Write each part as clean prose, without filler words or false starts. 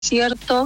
cierto,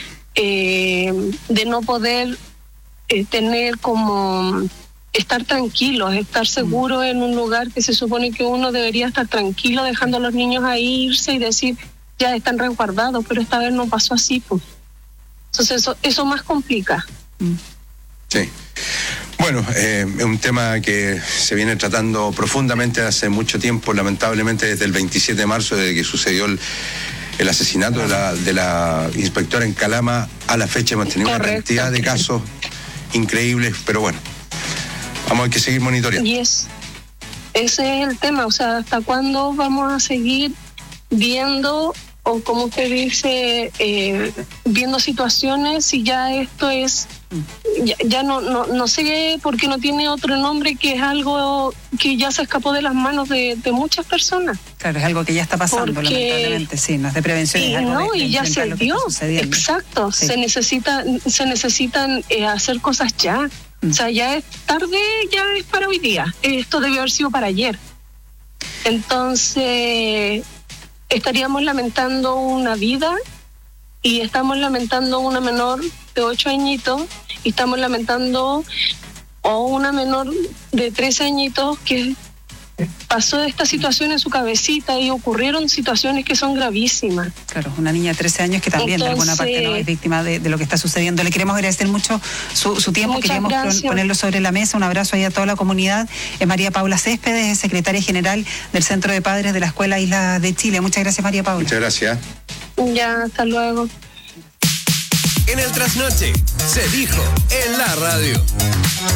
de no poder tener como estar tranquilos, estar seguros en un lugar que se supone que uno debería estar tranquilo, dejando a los niños ahí irse y decir, ya están resguardados, pero esta vez no pasó así, pues. Entonces eso más complica. Sí. Bueno, es un tema que se viene tratando profundamente hace mucho tiempo, lamentablemente desde el 27 de marzo, desde que sucedió el asesinato de la inspectora en Calama, a la fecha hemos tenido una cantidad de casos increíbles, pero bueno, vamos a que seguir monitoreando. Y ese es el tema, o sea, ¿hasta cuándo vamos a seguir viendo, o como usted dice, viendo situaciones si ya esto es, ya no sé por qué no tiene otro nombre, que es algo que ya se escapó de las manos de muchas personas? Claro, es algo que ya está pasando, lamentablemente, sí, no es de prevención, es algo y ya se dio, exacto, sí. se necesitan hacer cosas ya. O sea, ya es tarde, ya es para hoy día. Esto debió haber sido para ayer. Entonces, estaríamos lamentando una vida y estamos lamentando una menor de 8 añitos y estamos lamentando a una menor de 13 añitos que pasó esta situación en su cabecita y ocurrieron situaciones que son gravísimas. Claro, una niña de 13 años que también de alguna parte no es víctima de lo que está sucediendo. Le queremos agradecer mucho su tiempo, queremos ponerlo sobre la mesa. Un abrazo ahí a toda la comunidad. Es María Paula Céspedes, secretaria general del Centro de Padres de la Escuela Isla de Chile. Muchas gracias, María Paula. Muchas gracias. Ya, hasta luego. En el Trasnoche se dijo en la radio.